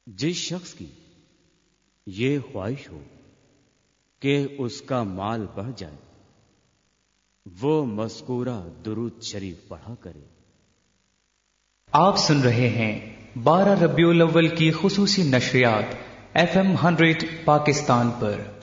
जिस शख्स की ये ख्वाहिश हो कि उसका माल बढ़ जाए, वो मज़कूरा दुरूद शरीफ पढ़ा करे। आप सुन रहे हैं 12 रबीउल अव्वल की खुसूसी नशरियात FM 100 पाकिस्तान पर।